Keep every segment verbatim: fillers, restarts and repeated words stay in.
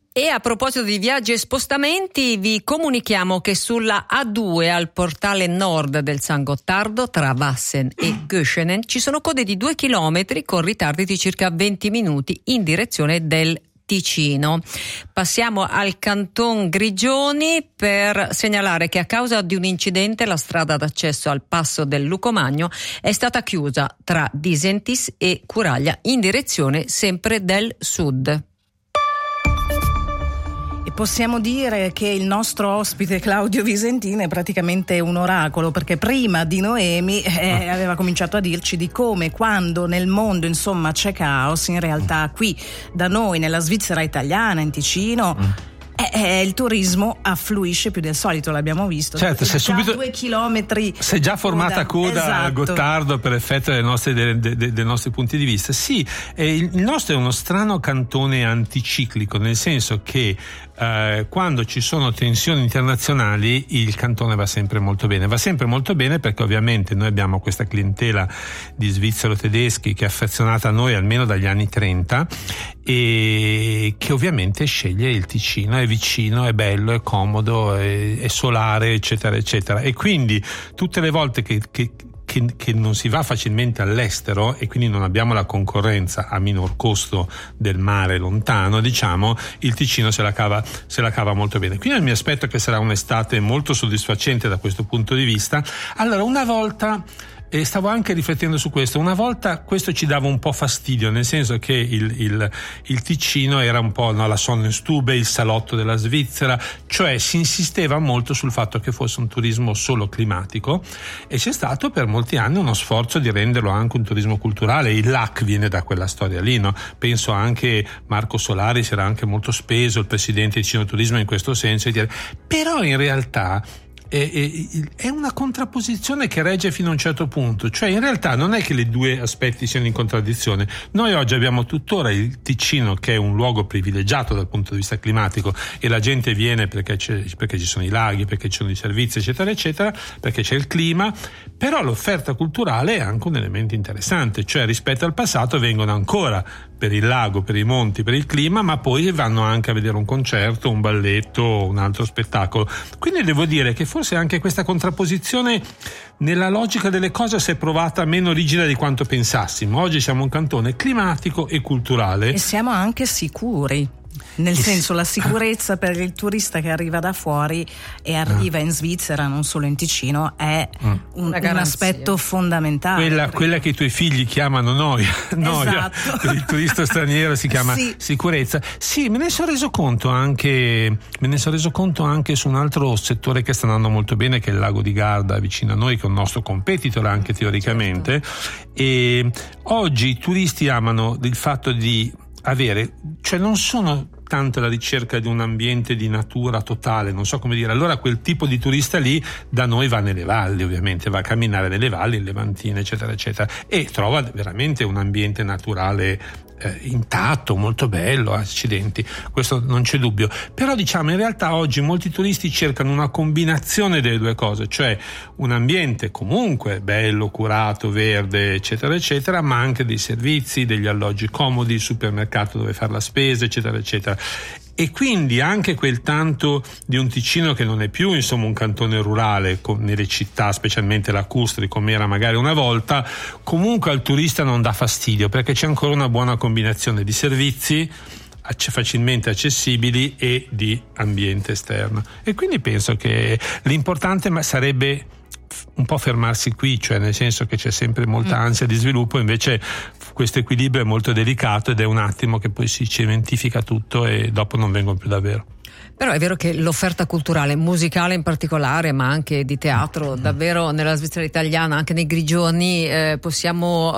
E a proposito di viaggi e spostamenti, vi comunichiamo che sulla A due al portale nord del San Gottardo tra Vassen e Göschenen ci sono code di due chilometri con ritardi di circa venti minuti in direzione del Ticino. Passiamo al Canton Grigioni per segnalare che a causa di un incidente la strada d'accesso al passo del Lucomagno è stata chiusa tra Disentis e Curaglia in direzione sempre del sud. E possiamo dire che il nostro ospite Claudio Visentini è praticamente un oracolo, perché prima di Noemi eh, aveva cominciato a dirci di come quando nel mondo insomma c'è caos, in realtà qui da noi nella Svizzera italiana, in Ticino, mm. Eh, eh, il turismo affluisce più del solito, l'abbiamo visto. Certo, se subito due chilometri si è già formata coda, esatto. a Gottardo per effetto dei nostri, dei, dei, dei nostri punti di vista. Sì, eh, il nostro è uno strano cantone anticiclico, nel senso che eh, quando ci sono tensioni internazionali il cantone va sempre molto bene. Va sempre molto bene perché ovviamente noi abbiamo questa clientela di svizzero-tedeschi che è affezionata a noi almeno dagli anni trenta e che ovviamente sceglie il Ticino. È vicino, è bello, è comodo, è, è solare, eccetera, eccetera. E quindi tutte le volte che, che, che, che non si va facilmente all'estero e quindi non abbiamo la concorrenza a minor costo del mare lontano, diciamo, il Ticino se la cava, se la cava molto bene. Quindi mi aspetto che sarà un'estate molto soddisfacente da questo punto di vista. Allora, una volta... E stavo anche riflettendo su questo, una volta questo ci dava un po' fastidio, nel senso che il, il, il Ticino era un po', no, la Sonnenstube, il salotto della Svizzera, cioè si insisteva molto sul fatto che fosse un turismo solo climatico e c'è stato per molti anni uno sforzo di renderlo anche un turismo culturale. Il L A C viene da quella storia lì, no? Penso anche Marco Solari si era anche molto speso, il presidente di Ticino Turismo in questo senso, di dire, però in realtà è una contrapposizione che regge fino a un certo punto, cioè in realtà non è che le due aspetti siano in contraddizione. Noi oggi abbiamo tuttora il Ticino che è un luogo privilegiato dal punto di vista climatico e la gente viene perché, c'è, perché ci sono i laghi, perché ci sono i servizi, eccetera eccetera, perché c'è il clima, però l'offerta culturale è anche un elemento interessante, cioè rispetto al passato vengono ancora per il lago, per i monti, per il clima, ma poi vanno anche a vedere un concerto, un balletto, un altro spettacolo. Quindi devo dire che forse anche questa contrapposizione nella logica delle cose si è provata meno rigida di quanto pensassimo. Oggi siamo un cantone climatico e culturale. E siamo anche sicuri. Nel e senso, si... la sicurezza per il turista che arriva da fuori e arriva ah. in Svizzera, non solo in Ticino, è mm. un, un aspetto fondamentale. Quella, quella che i tuoi figli chiamano noia, noia esatto. per il turista straniero si chiama sì. sicurezza. Sì, me ne sono reso conto anche, me ne sono reso conto anche su un altro settore che sta andando molto bene, che è il lago di Garda vicino a noi, che è un nostro competitor anche teoricamente. Certo. E oggi i turisti amano il fatto di avere, cioè non sono tanto la ricerca di un ambiente di natura totale, non so come dire, allora quel tipo di turista lì da noi va nelle valli, ovviamente va a camminare nelle valli, in Levantine, eccetera eccetera, e trova veramente un ambiente naturale eh, intatto, molto bello, accidenti, questo non c'è dubbio. Però diciamo in realtà oggi molti turisti cercano una combinazione delle due cose, cioè un ambiente comunque bello, curato, verde, eccetera eccetera, ma anche dei servizi, degli alloggi comodi, il supermercato dove fare la spesa, eccetera eccetera. E quindi anche quel tanto di un Ticino che non è più insomma un cantone rurale con, nelle città, specialmente lacustri come era magari una volta, comunque al turista non dà fastidio perché c'è ancora una buona combinazione di servizi facilmente accessibili e di ambiente esterno. E quindi penso che l'importante sarebbe un po' fermarsi qui, cioè nel senso che c'è sempre molta ansia di sviluppo, invece questo equilibrio è molto delicato ed è un attimo che poi si cementifica tutto e dopo non vengono più davvero. Però è vero che l'offerta culturale, musicale in particolare, ma anche di teatro, davvero nella Svizzera italiana, anche nei Grigioni, eh, possiamo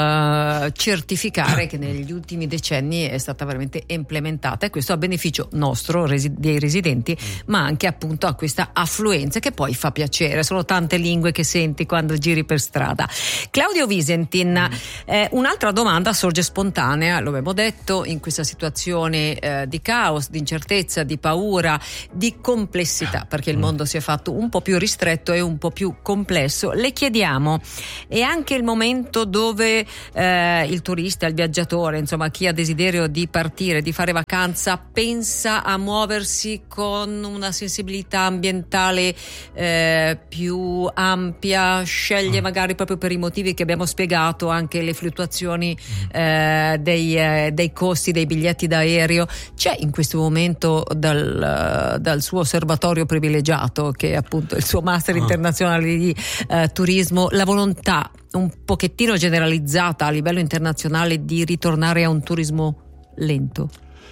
eh, certificare che negli ultimi decenni è stata veramente implementata, e questo a beneficio nostro, resi- dei residenti, ma anche appunto a questa affluenza che poi fa piacere. Sono tante lingue che senti quando giri per strada. Claudio Visentin, eh, un'altra domanda sorge spontanea, lo abbiamo detto, in questa situazione eh, di caos, di incertezza, di paura, di complessità, perché il mondo si è fatto un po' più ristretto e un po' più complesso. Le chiediamo, è anche il momento dove eh, il turista, il viaggiatore, insomma chi ha desiderio di partire, di fare vacanza, pensa a muoversi con una sensibilità ambientale eh, più ampia, sceglie magari proprio per i motivi che abbiamo spiegato, anche le fluttuazioni eh, dei, eh, dei costi dei biglietti d'aereo. C'è in questo momento dal, dal suo osservatorio privilegiato, che è appunto il suo master internazionale di eh, turismo, la volontà un pochettino generalizzata a livello internazionale di ritornare a un turismo lento?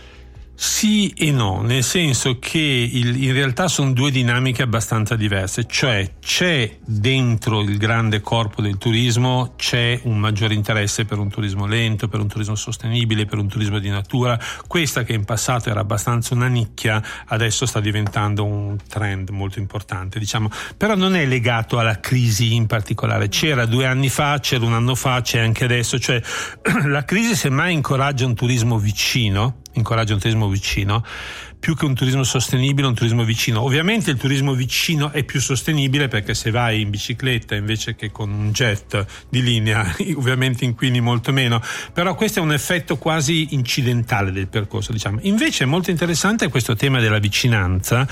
Sì e no, nel senso che il, in realtà sono due dinamiche abbastanza diverse, cioè c'è dentro il grande corpo del turismo c'è un maggiore interesse per un turismo lento, per un turismo sostenibile, per un turismo di natura. Questa, che in passato era abbastanza una nicchia, adesso sta diventando un trend molto importante, diciamo, però non è legato alla crisi in particolare. C'era due anni fa, c'era un anno fa, c'è anche adesso, cioè la crisi semmai incoraggia un turismo vicino, incoraggia un turismo vicino più che un turismo sostenibile, un turismo vicino. Ovviamente il turismo vicino è più sostenibile, perché se vai in bicicletta invece che con un jet di linea ovviamente inquini molto meno, però questo è un effetto quasi incidentale del percorso, diciamo. Invece è molto interessante questo tema della vicinanza,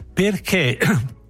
perché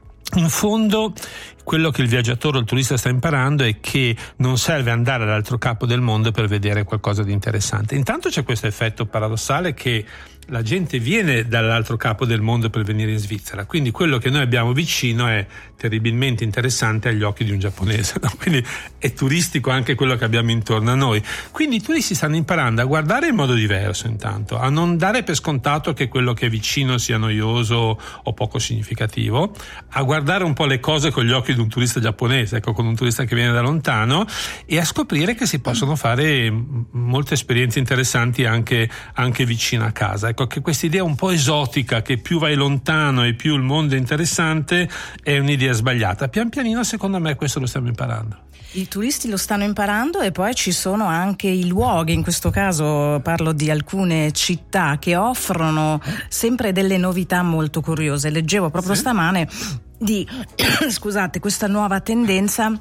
in fondo quello che il viaggiatore o il turista sta imparando è che non serve andare all'altro capo del mondo per vedere qualcosa di interessante. Intanto c'è questo effetto paradossale che la gente viene dall'altro capo del mondo per venire in Svizzera, quindi quello che noi abbiamo vicino è terribilmente interessante agli occhi di un giapponese, no? Quindi è turistico anche quello che abbiamo intorno a noi. Quindi i turisti stanno imparando a guardare in modo diverso, intanto a non dare per scontato che quello che è vicino sia noioso o poco significativo, a guardare un po' le cose con gli occhi di un turista giapponese, ecco, con un turista che viene da lontano, e a scoprire che si possono fare molte esperienze interessanti anche, anche vicino a casa. Ecco, che questa idea un po' esotica che più vai lontano e più il mondo è interessante è un'idea sbagliata. Pian pianino, secondo me, questo lo stiamo imparando. I turisti lo stanno imparando, e poi ci sono anche i luoghi, in questo caso parlo di alcune città che offrono sempre delle novità molto curiose. Leggevo proprio sì? stamane di scusate, questa nuova tendenza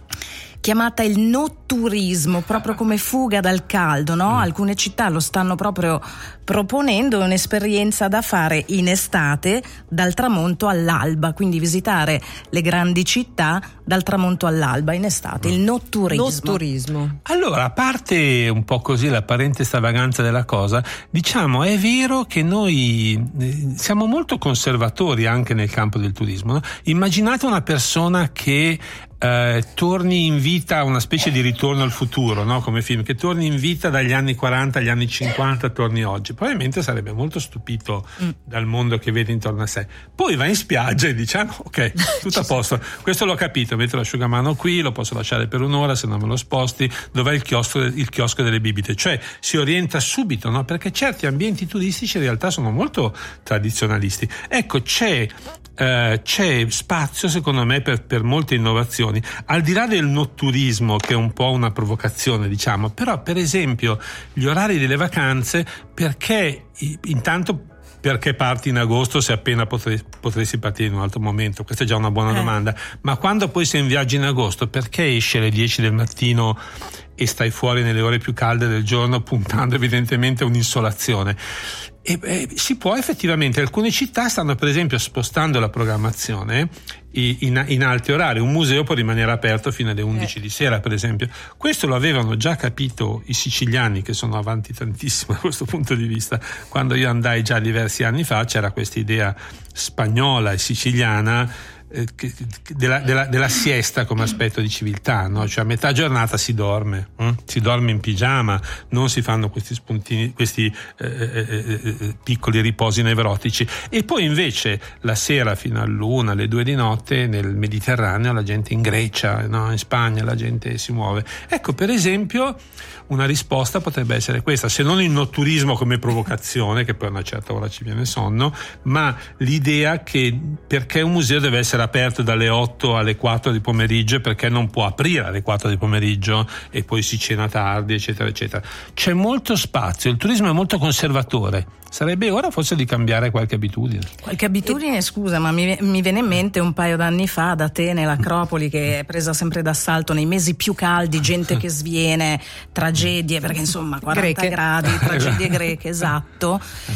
chiamata il no-turismo, proprio come fuga dal caldo, no? Mm. Alcune città lo stanno proprio proponendo, un'esperienza da fare in estate dal tramonto all'alba, quindi visitare le grandi città dal tramonto all'alba in estate, mm. il no-turismo. No-turismo. Allora, a parte un po' così l'apparente stravaganza della cosa, diciamo è vero che noi siamo molto conservatori anche nel campo del turismo, no? Immaginate una persona che Eh, torni in vita, una specie di ritorno al futuro, no? Come film, che torni in vita dagli anni quaranta agli anni cinquanta, torni oggi, probabilmente sarebbe molto stupito mm. dal mondo che vede intorno a sé. Poi va in spiaggia e dice ah, no, ok, tutto a posto, questo l'ho capito, metto l'asciugamano qui, lo posso lasciare per un'ora se non me lo sposti, dov'è il chiosco, il chiosco delle bibite, cioè si orienta subito, no? Perché certi ambienti turistici in realtà sono molto tradizionalisti. Ecco, c'è Uh, c'è spazio secondo me per, per molte innovazioni, al di là del no-turismo, che è un po' una provocazione, diciamo, però per esempio gli orari delle vacanze, perché intanto perché parti in agosto se appena potre, potresti partire in un altro momento? Questa è già una buona eh. domanda. Ma quando poi sei in viaggio in agosto, perché esci alle dieci del mattino e stai fuori nelle ore più calde del giorno, puntando evidentemente a un'insolazione? E, eh, si può effettivamente, alcune città stanno per esempio spostando la programmazione in, in alti orari. Un museo può rimanere aperto fino alle undici eh. di sera, per esempio. Questo lo avevano già capito i siciliani, che sono avanti tantissimo da questo punto di vista. Quando io andai già diversi anni fa, c'era questa idea spagnola e siciliana Della, della, della siesta come aspetto di civiltà, no? Cioè a metà giornata si dorme, hm? si dorme in pigiama, non si fanno questi spuntini, questi eh, eh, eh, piccoli riposi nevrotici, e poi invece la sera fino all'una, alle due di notte nel Mediterraneo la gente in Grecia, no? In Spagna la gente si muove. Ecco, per esempio una risposta potrebbe essere questa, se non il notturismo come provocazione, che poi a una certa ora ci viene sonno, ma l'idea che perché un museo deve essere aperto dalle otto alle quattro di pomeriggio, perché non può aprire alle quattro di pomeriggio e poi si cena tardi, eccetera eccetera. C'è molto spazio, il turismo è molto conservatore, sarebbe ora forse di cambiare qualche abitudine. Qualche abitudine, scusa, ma mi, mi viene in mente un paio d'anni fa ad Atene, l'Acropoli che è presa sempre d'assalto nei mesi più caldi, gente che sviene, tragedie, perché insomma quaranta greche. gradi, tragedie greche, esatto.